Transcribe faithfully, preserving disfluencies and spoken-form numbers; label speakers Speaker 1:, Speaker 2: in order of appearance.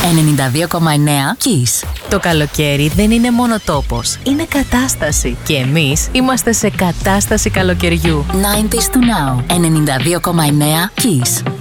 Speaker 1: ενενήντα δύο κόμμα εννέα Kiss.
Speaker 2: Το καλοκαίρι δεν είναι μόνο τόπος, είναι κατάσταση. Και εμείς είμαστε σε κατάσταση καλοκαιριού.
Speaker 1: ενενήντα to Now, ενενήντα δύο κόμμα εννέα Kiss.